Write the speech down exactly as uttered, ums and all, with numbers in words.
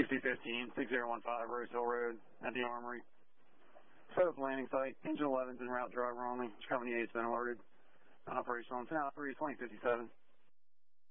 C fifteen, six zero one five, Rose Hill Road, at the Armory. Set up landing site. Engine eleven's en route, driver only. Company eight's been alerted. Operational on ten three twenty fifty-seven.